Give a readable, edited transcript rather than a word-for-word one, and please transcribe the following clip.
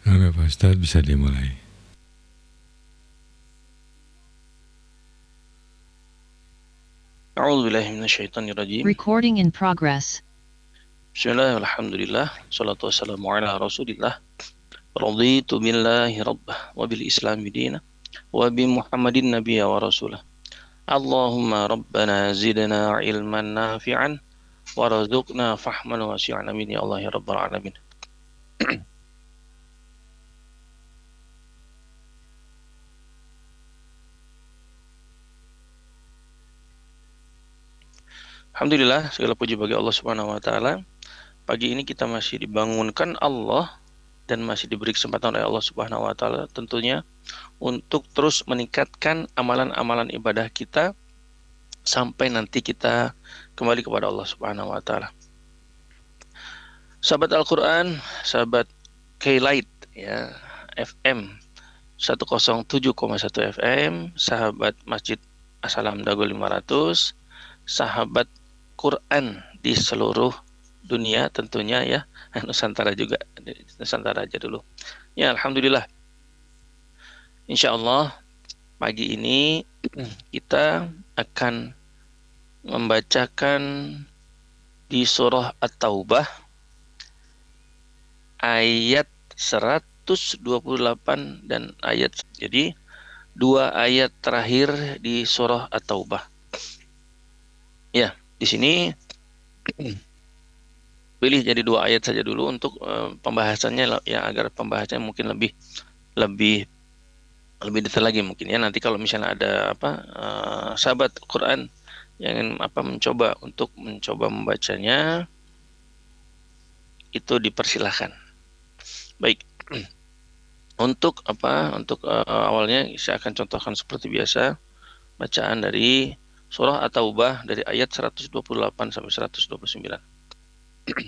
Oke Pak Ustadz, bisa dimulai. أعوذ بالله من الشيطان الرجيم. Recording in progress. بسم الله والحمد لله والصلاة والسلام على رسول الله. رضيت بالله ربه وبالإسلام دينا وبمحمد نبيا ورسوله. اللهم ربنا زدنا علما نافعا وارزقنا فهما واسعا آمين يا الله يا رب العالمين. Alhamdulillah, segala puji bagi Allah Subhanahu wa taala. Pagi ini kita masih dibangunkan Allah dan masih diberi kesempatan oleh Allah Subhanahu wa taala tentunya untuk terus meningkatkan amalan-amalan ibadah kita sampai nanti kita kembali kepada Allah Subhanahu wa taala. Sahabat Al-Qur'an, sahabat K-Light ya, FM 107,1 FM, sahabat Masjid Assalam Dago 500, sahabat Quran di seluruh dunia tentunya ya, Nusantara juga, Nusantara aja dulu. Ya, alhamdulillah. Insyaallah pagi ini kita akan membacakan di surah At-Taubah ayat 128 dan ayat, jadi dua ayat terakhir di surah At-Taubah. Ya, di sini pilih jadi dua ayat saja dulu untuk pembahasannya ya, agar pembahasannya mungkin lebih detail lagi mungkin ya. Nanti kalau misalnya ada sahabat Quran yang ingin mencoba membacanya, itu dipersilahkan. Baik. Untuk awalnya saya akan contohkan seperti biasa bacaan dari surah At-Taubah dari ayat 128 sampai 129.